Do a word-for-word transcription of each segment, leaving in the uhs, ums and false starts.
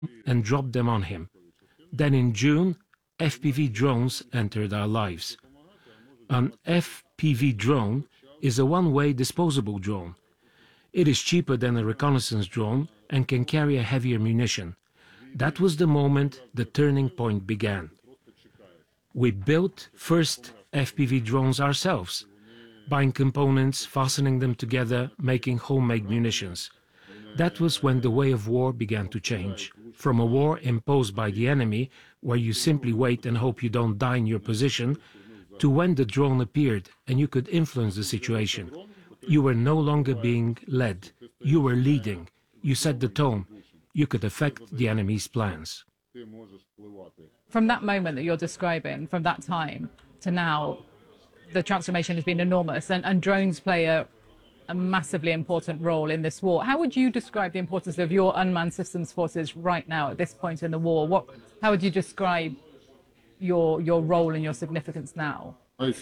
and dropped them on him. Then in June, F P V drones entered our lives. An F P V drone is a one-way disposable drone. It is cheaper than a reconnaissance drone and can carry a heavier munition. That was the moment the turning point began. We built first F P V drones ourselves, buying components, fastening them together, making homemade munitions. That was when the way of war began to change, from a war imposed by the enemy, where you simply wait and hope you don't die in your position, to when the drone appeared and you could influence the situation. You were no longer being led, you were leading, you set the tone, you could affect the enemy's plans. From that moment that you're describing, from that time to now, the transformation has been enormous, and, and drones play a, a massively important role in this war. How would you describe the importance of your unmanned systems forces right now at this point in the war? What, how would you describe your, your role and your significance now?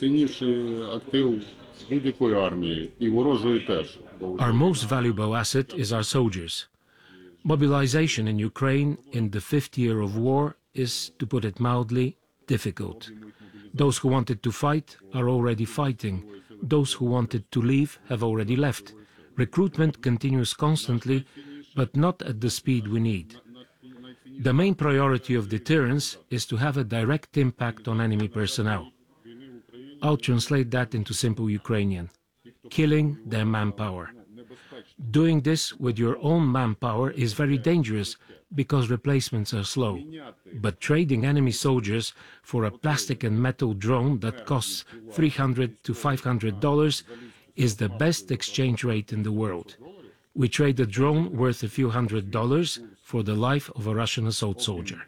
Our most valuable asset is our soldiers. Mobilization in Ukraine in the fifth year of war is, to put it mildly, difficult. Those who wanted to fight are already fighting. Those who wanted to leave have already left. Recruitment continues constantly, but not at the speed we need. The main priority of deterrence is to have a direct impact on enemy personnel. I'll translate that into simple Ukrainian: killing their manpower. Doing this with your own manpower is very dangerous because replacements are slow. But trading enemy soldiers for a plastic and metal drone that costs three hundred to five hundred dollars is the best exchange rate in the world. We trade a drone worth a few hundred dollars for the life of a Russian assault soldier.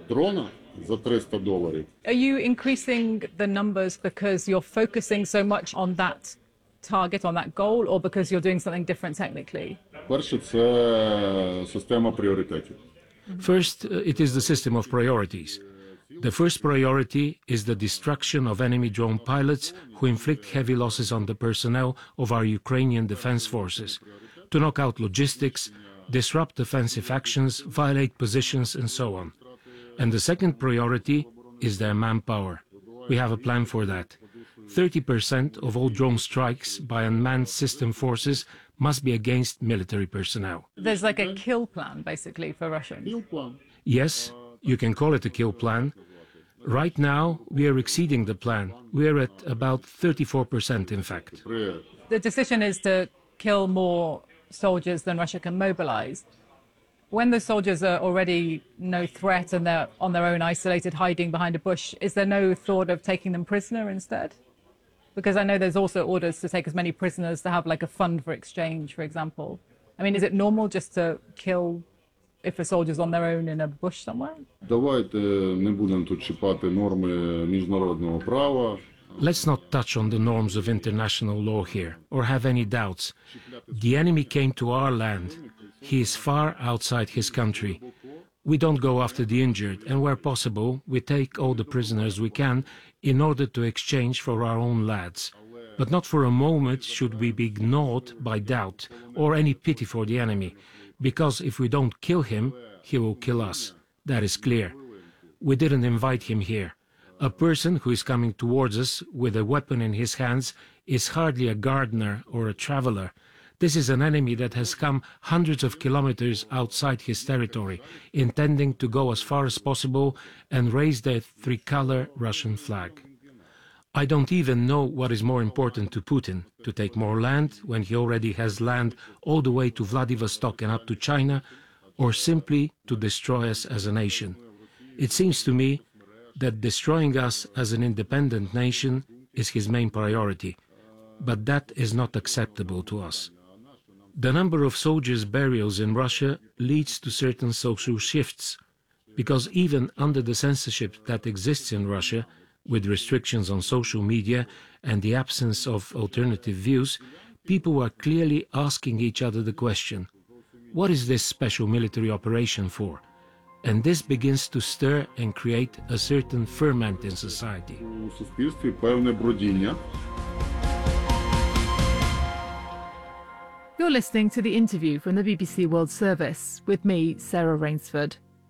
Are you increasing the numbers because you're focusing so much on that target, on that goal, or because you're doing something different technically? First, uh, it is the system of priorities. The first priority is the destruction of enemy drone pilots who inflict heavy losses on the personnel of our Ukrainian defense forces, to knock out logistics, disrupt offensive actions, violate positions, and so on. And the second priority is their manpower. We have a plan for that. thirty percent of all drone strikes by unmanned system forces must be against military personnel. There's like a kill plan, basically, for Russians. Yes, you can call it a kill plan. Right now, we are exceeding the plan. We are at about thirty-four percent, in fact. The decision is to kill more soldiers than Russia can mobilize. When the soldiers are already no threat and they're on their own, isolated, hiding behind a bush, is there no thought of taking them prisoner instead? Because I know there's also orders to take as many prisoners, to have like a fund for exchange, for example. I mean, is it normal just to kill if a soldier's on their own in a bush somewhere? Let's not touch on the norms of international law here, or have any doubts. The enemy came to our land. He is far outside his country. We don't go after the injured, and where possible, we take all the prisoners we can in order to exchange for our own lads. But not for a moment should we be ignored by doubt or any pity for the enemy, because if we don't kill him, he will kill us. That is clear. We didn't invite him here. A person who is coming towards us with a weapon in his hands is hardly a gardener or a traveler. This is an enemy that has come hundreds of kilometers outside his territory, intending to go as far as possible and raise their three-color Russian flag. I don't even know what is more important to Putin, to take more land when he already has land all the way to Vladivostok and up to China, or simply to destroy us as a nation. It seems to me that destroying us as an independent nation is his main priority, but that is not acceptable to us. The number of soldiers' burials in Russia leads to certain social shifts, because even under the censorship that exists in Russia, with restrictions on social media and the absence of alternative views, people are clearly asking each other the question, what is this special military operation for? And this begins to stir and create a certain ferment in society. You're listening to the interview from the B B C World Service with me, Sarah Rainsford.